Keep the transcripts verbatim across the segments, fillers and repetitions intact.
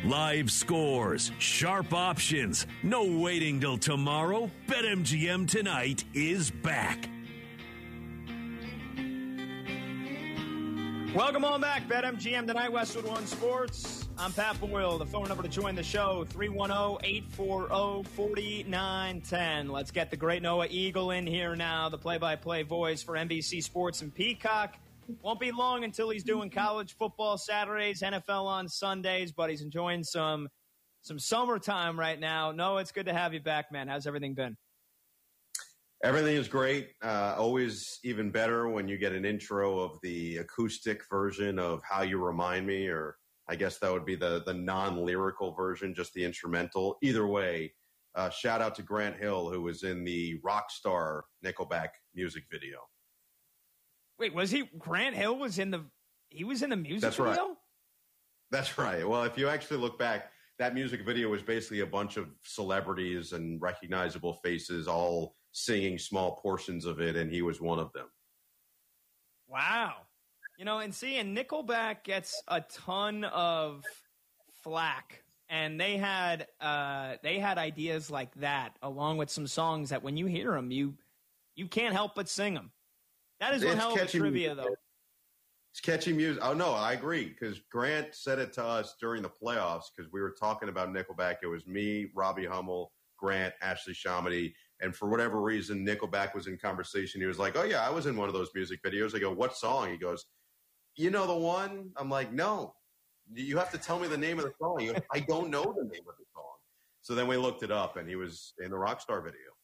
Live scores, sharp options, no waiting till tomorrow. BetMGM tonight is back. Welcome on back, BetMGM tonight, Westwood One Sports. I'm Pat Boyle. The phone number to join the show, three one zero, eight four zero, four nine one zero. Let's get the great Noah Eagle in here now, the play-by-play voice for N B C Sports and Peacock. Won't be long until he's doing college football Saturdays, N F L on Sundays, but he's enjoying some some summertime right now. Noah, it's good to have you back, man. How's everything been? Everything is great. Uh, always even better when you get an intro of the acoustic version of How You Remind Me, or I guess that would be the, the non-lyrical version, just the instrumental. Either way, uh, shout out to Grant Hill, who was in the Rockstar Nickelback music video. Wait, was he? Grant Hill was in the he was in the music That's video? Right. That's right. Well, if you actually look back, that music video was basically a bunch of celebrities and recognizable faces all singing small portions of it, and he was one of them. Wow. You know, and see, and Nickelback gets a ton of flack, and they had uh, they had ideas like that, along with some songs that when you hear them, you you can't help but sing them. That is one It's hell of a catchy trivia, music. though. It's catchy music. Oh, no, I agree, because Grant said it to us during the playoffs, because we were talking about Nickelback. It was me, Robbie Hummel, Grant, Ashley Shamedy, and for whatever reason, Nickelback was in conversation. He was like, oh, yeah, I was in one of those music videos. I go, what song? He goes, you know the one? I'm like, no. You have to tell me the name of the song. He goes, I don't know the name of the song. So then we looked it up, and he was in the Rockstar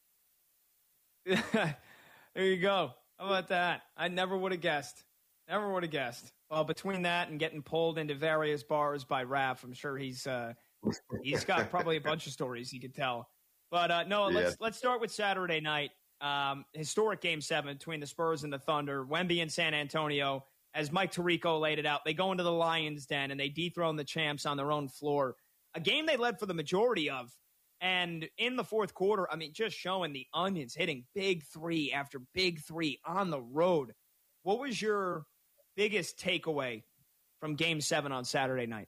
video. There you go. How about that? I never would have guessed. Never would have guessed. Well, between that and getting pulled into various bars by Raph, I'm sure he's uh, he's got probably a bunch of stories he could tell. But uh, no, yeah. let's let's start with Saturday night. Um, historic Game Seven between the Spurs and the Thunder. Wemby and San Antonio. As Mike Tirico laid it out, they go into the Lions' den and they dethrone the champs on their own floor. A game they led for the majority of. And in the fourth quarter, I mean, just showing the onions, hitting big three after big three on the road. What was your biggest takeaway from Game seven on Saturday night?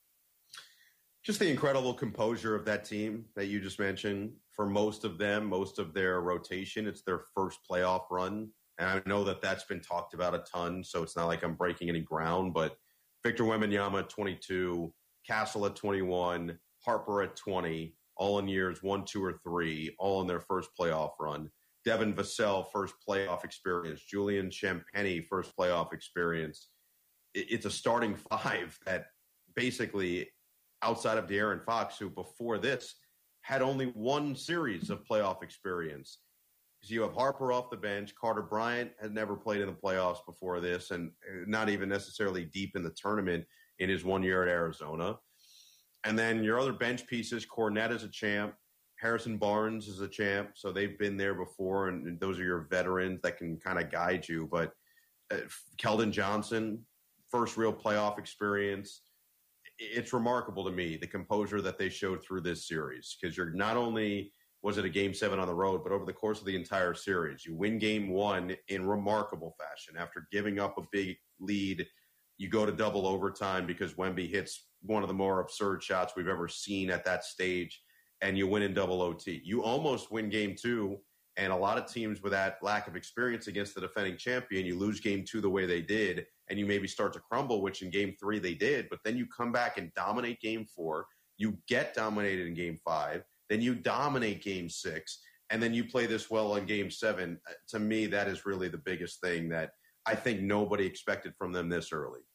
Just the incredible composure of that team that you just mentioned. For most of them, most of their rotation, it's their first playoff run. And I know that that's been talked about a ton, so it's not like I'm breaking any ground. But Victor Wembanyama at twenty-two, Castle at twenty-one, Harper at twenty, all in years one, two, or three, all in their first playoff run. Devin Vassell, first playoff experience. Julian Champagnie, first playoff experience. It's a starting five that basically, outside of De'Aaron Fox, who before this had only one series of playoff experience. So you have Harper off the bench. Carter Bryant had never played in the playoffs before this, and not even necessarily deep in the tournament in his one year at Arizona. And then your other bench pieces, Cornette is a champ. Harrison Barnes is a champ. So they've been there before, and, and those are your veterans that can kind of guide you. But uh, Keldon Johnson, first real playoff experience. It's remarkable to me, the composure that they showed through this series. Because you're not only was it a game seven on the road, but over the course of the entire series, you win game one in remarkable fashion. After giving up a big lead, you go to double overtime because Wemby hits one of the more absurd shots we've ever seen at that stage, and you win in double O T. You almost win game two, and a lot of teams with that lack of experience against the defending champion, you lose game two the way they did, and you maybe start to crumble, which in game three they did, but then you come back and dominate game four, you get dominated in game five, then you dominate game six, and then you play this well in game seven. To me, that is really the biggest thing that I think nobody expected from them this early.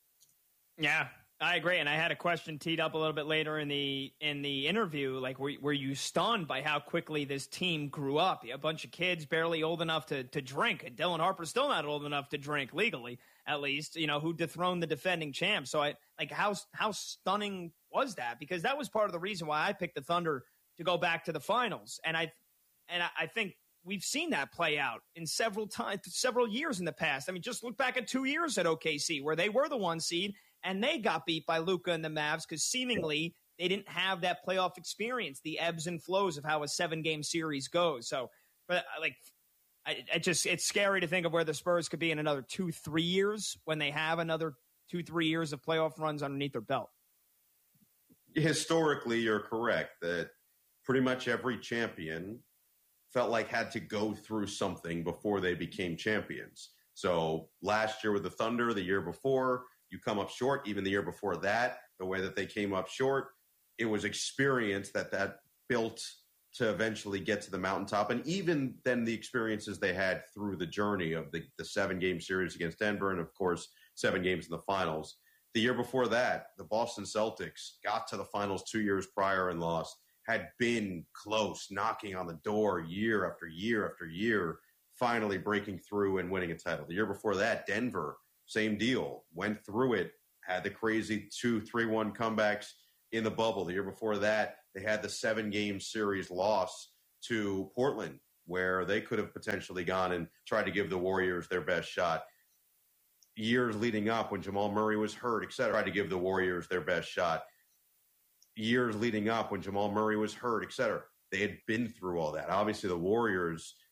Yeah, I agree. And I had a question teed up a little bit later in the in the interview. Like, were, were you stunned by how quickly this team grew up? A bunch of kids barely old enough to, to drink. And Dylan Harper's still not old enough to drink legally, at least, you know, who dethroned the defending champ. So, I like, how how stunning was that? Because that was part of the reason why I picked the Thunder to go back to the finals. And I and I, I think we've seen that play out in several times, several years in the past. I mean, just look back at two years at O K C where they were the one seed and they got beat by Luka and the Mavs because seemingly they didn't have that playoff experience, the ebbs and flows of how a seven-game series goes. So, but like, I, I just it's scary to think of where the Spurs could be in another two, three years when they have another two, three years of playoff runs underneath their belt. historically, you're correct that pretty much every champion felt like had to go through something before they became champions. So last year with the Thunder, the year before, you come up short. Even the year before that, the way that they came up short, it was experience that that built to eventually get to the mountaintop. And even then the experiences they had through the journey of the, the seven-game series against Denver and, of course, seven games in the finals. The year before that, the Boston Celtics got to the finals two years prior and lost, had been close, knocking on the door year after year after year, finally breaking through and winning a title. The year before that, Denver, same deal, went through it, had the crazy two three one comebacks in the bubble. The year before that, they had the seven-game series loss to Portland, where they could have potentially gone and tried to give the Warriors their best shot. Years leading up, when Jamal Murray was hurt, et cetera, tried to give the Warriors their best shot. Years leading up, when Jamal Murray was hurt, et cetera. They had been through all that. Obviously, the Warriors